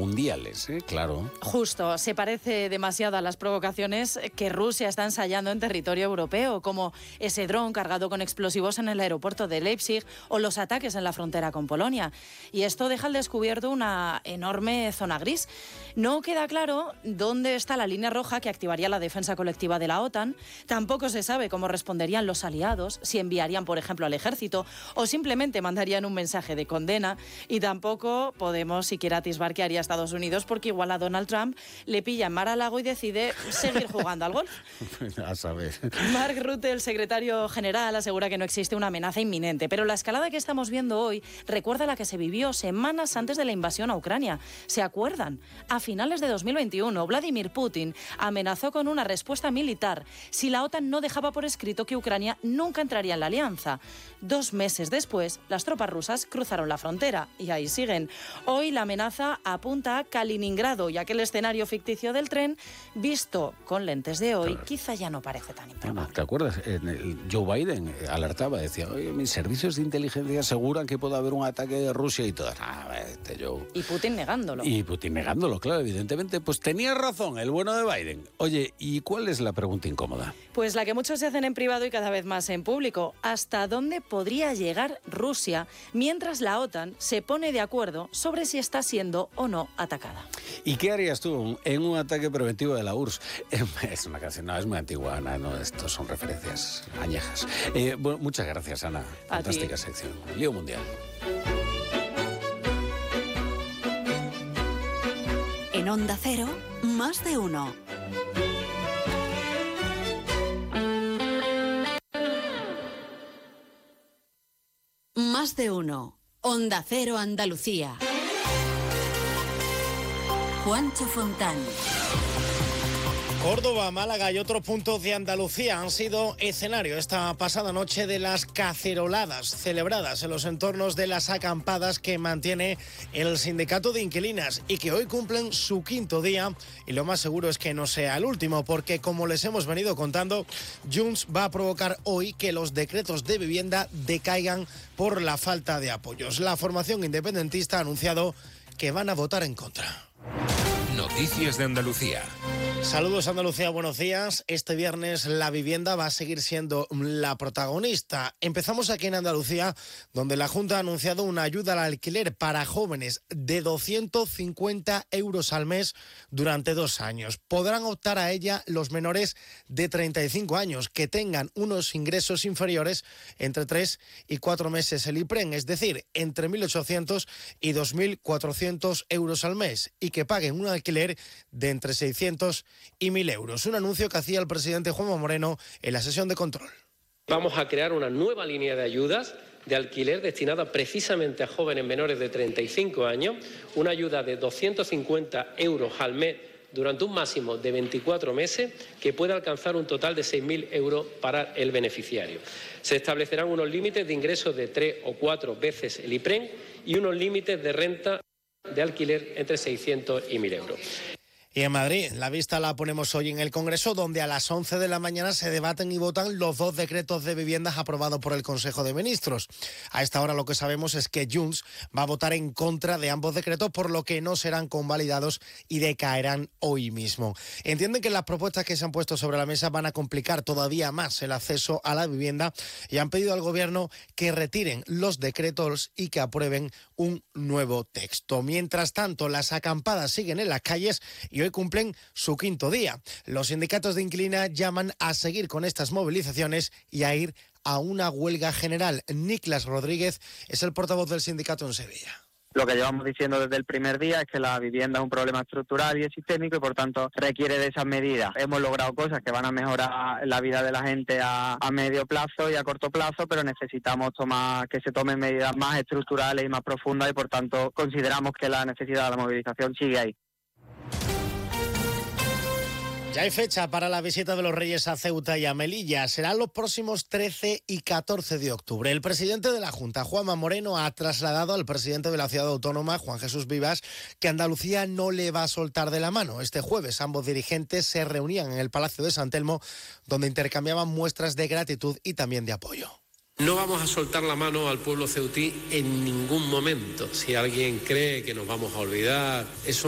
mundiales, claro. Justo, se parece demasiado a las provocaciones que Rusia está ensayando en territorio europeo, como ese dron cargado con explosivos en el aeropuerto de Leipzig o los ataques en la frontera con Polonia. Y esto deja al descubierto una enorme zona gris. No queda claro dónde está la línea roja que activaría la defensa colectiva de la OTAN. Tampoco se sabe cómo responderían los aliados, si enviarían, por ejemplo, al ejército o simplemente mandarían un mensaje de condena. Y tampoco podemos siquiera atisbar qué haría Estados Unidos, porque igual a Donald Trump le pilla en Mar-a-Lago y decide seguir jugando al golf. A saber. Mark Rutte, el secretario general, asegura que no existe una amenaza inminente, pero la escalada que estamos viendo hoy recuerda la que se vivió semanas antes de la invasión a Ucrania. ¿Se acuerdan? A finales de 2021, Vladimir Putin amenazó con una respuesta militar si la OTAN no dejaba por escrito que Ucrania nunca entraría en la alianza. 2 meses después, las tropas rusas cruzaron la frontera y ahí siguen. Hoy la amenaza apunta a Kaliningrado y aquel escenario ficticio del tren, visto con lentes de hoy, claro, quizá ya no parece tan improbable. ¿Te acuerdas? Joe Biden alertaba, decía, oye, mis servicios de inteligencia aseguran que puede haber un ataque de Rusia y todo. Joe. Y Putin negándolo. Y Putin negándolo, claro, evidentemente. Pues tenía razón el bueno de Biden. Oye, ¿y cuál es la pregunta incómoda? Pues la que muchos se hacen en privado y cada vez más en público. ¿Hasta dónde podría llegar Rusia mientras la OTAN se pone de acuerdo sobre si está siendo o no atacada? ¿Y qué harías tú en un ataque preventivo de la URSS? Es una canción, no, es muy antigua, Ana, no, estos son referencias añejas. Bueno, muchas gracias, Ana. Fantástica sección. Lío mundial. En Onda Cero, más de uno. Más de uno. Onda Cero Andalucía. Juancho Fontán. Córdoba, Málaga y otros puntos de Andalucía han sido escenario esta pasada noche de las caceroladas celebradas en los entornos de las acampadas que mantiene el sindicato de inquilinas y que hoy cumplen su 5º día, y lo más seguro es que no sea el último, porque como les hemos venido contando, Junts va a provocar hoy que los decretos de vivienda decaigan por la falta de apoyos. La formación independentista ha anunciado que van a votar en contra. Noticias de Andalucía. Saludos Andalucía, buenos días. Este viernes la vivienda va a seguir siendo la protagonista. Empezamos aquí en Andalucía, donde la Junta ha anunciado una ayuda al alquiler para jóvenes de 250 euros al mes durante 2 años. Podrán optar a ella los menores de 35 años que tengan unos ingresos inferiores entre 3 y 4 meses el IPREN, es decir, entre 1.800 y 2.400 euros al mes, y que paguen un alquiler de entre 600 y 1.000 euros. Un anuncio que hacía el presidente Juanma Moreno en la sesión de control. Vamos a crear una nueva línea de ayudas de alquiler destinada precisamente a jóvenes menores de 35 años, una ayuda de 250 euros al mes durante un máximo de 24 meses, que puede alcanzar un total de 6.000 euros para el beneficiario. Se establecerán unos límites de ingresos de 3 o 4 veces el IPREN y unos límites de renta de alquiler entre 600 y 1.000 euros. Y en Madrid, la vista la ponemos hoy en el Congreso, donde a las 11 de la mañana se debaten y votan los 2 decretos de viviendas aprobados por el Consejo de Ministros. A esta hora lo que sabemos es que Junts va a votar en contra de ambos decretos, por lo que no serán convalidados y decaerán hoy mismo. Entienden que las propuestas que se han puesto sobre la mesa van a complicar todavía más el acceso a la vivienda y han pedido al Gobierno que retiren los decretos y que aprueben un nuevo texto. Mientras tanto, las acampadas siguen en las calles y hoy cumplen su 5º día. Los sindicatos de inquilinas llaman a seguir con estas movilizaciones y a ir a una huelga general. Niklas Rodríguez es el portavoz del sindicato en Sevilla. Lo que llevamos diciendo desde el primer día es que la vivienda es un problema estructural y es sistémico y por tanto requiere de esas medidas. Hemos logrado cosas que van a mejorar la vida de la gente a medio plazo y a corto plazo, pero necesitamos que se tomen medidas más estructurales y más profundas y por tanto consideramos que la necesidad de la movilización sigue ahí. Ya hay fecha para la visita de los Reyes a Ceuta y a Melilla. Serán los próximos 13 y 14 de octubre. El presidente de la Junta, Juanma Moreno, ha trasladado al presidente de la ciudad autónoma, Juan Jesús Vivas, que Andalucía no le va a soltar de la mano. Este jueves ambos dirigentes se reunían en el Palacio de San Telmo, donde intercambiaban muestras de gratitud y también de apoyo. No vamos a soltar la mano al pueblo ceutí en ningún momento. Si alguien cree que nos vamos a olvidar, eso